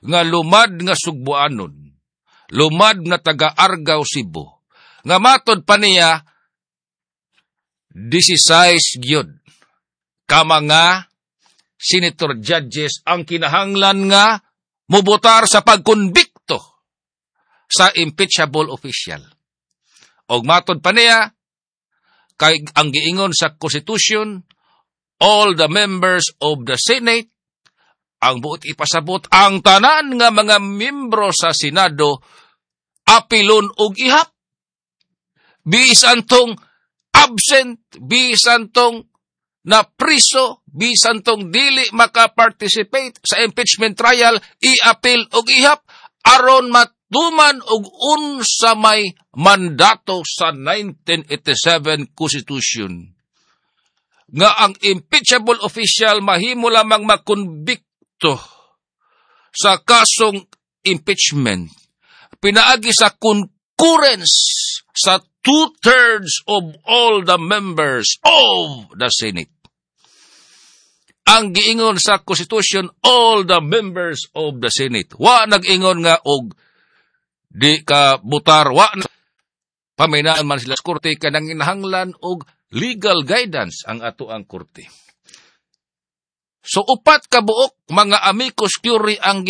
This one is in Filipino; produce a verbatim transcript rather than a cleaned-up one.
nga lumad nga Sugbuanon, lumad nga taga-Argao, Cebu, nga matod pa niya, disisays gyud ka mga senator judges ang kinahanglan nga mubotar sa pagkonbikto sa impeachable official. Og matod pa niya, kay ang giingon sa Constitution, all the members of the Senate, ang buot ipasabot, ang tanan nga mga membro sa Senado, apilon og ihap. Bisan tong absent, bisan tong na priso, bisan tong dili makaparticipate sa impeachment trial, i-apil og ihap, aron matuman og unsa may mandato sa nineteen eighty-seven Constitution. Nga ang impeachable official mahimo lamang makonbikto sa kasong impeachment, pinaagi sa concurrence sa two-thirds of all the members of the Senate. Ang giingon sa Constitution, all the members of the Senate. Wa nag-ingon nga og di ka butar, wa na paminaan man sila sa korte, kanang inahanglan og legal guidance ang ato ang korte. So upat ka buok mga amicus curiae ang